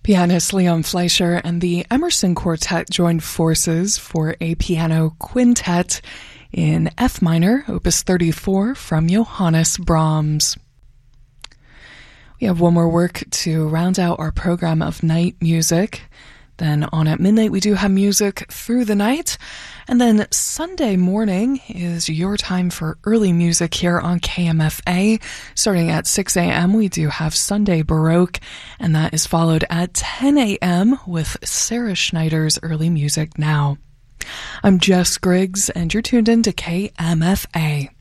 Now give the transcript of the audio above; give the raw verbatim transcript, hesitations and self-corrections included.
Pianist Leon Fleischer and the Emerson Quartet joined forces for a piano quintet in F minor, Opus thirty-four, from Johannes Brahms. We have one more work to round out our program of night music. Then on at midnight, we do have music through the night. And then Sunday morning is your time for early music here on K M F A. Starting at six a.m., we do have Sunday Baroque, and that is followed at ten a.m. with Sarah Schneider's Early Music Now. I'm Jess Griggs, and you're tuned in to K M F A.